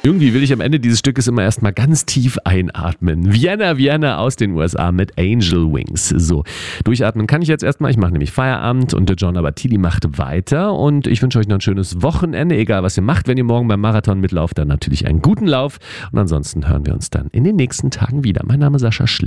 Irgendwie will ich am Ende dieses Stückes immer erstmal ganz tief einatmen. Vienna aus den USA mit Angel Wings. So, durchatmen kann ich jetzt erstmal. Ich mache nämlich Feierabend und der John Abatili macht weiter. Und ich wünsche euch noch ein schönes Wochenende, egal was ihr macht. Wenn ihr morgen beim Marathon mitlauft, dann natürlich einen guten Lauf. Und ansonsten hören wir uns dann in den nächsten Tagen wieder. Mein Name ist Sascha Schlitt.